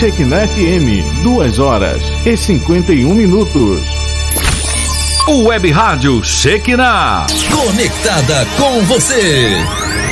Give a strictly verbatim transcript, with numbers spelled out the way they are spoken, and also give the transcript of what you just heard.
Shekinah F M, duas horas e cinquenta e um minutos. O Web Rádio Shekinah, conectada com você.